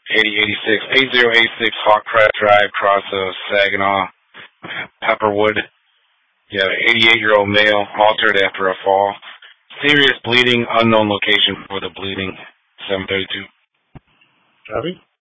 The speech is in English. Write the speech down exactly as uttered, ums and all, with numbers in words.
eighty eighty-six, eight zero eight six Hawkcrest Drive, Cross of Saginaw, Pepperwood. Yeah, eighty-eight-year-old male, altered after a fall. Serious bleeding, unknown location for the bleeding. seven thirty-two. Copy.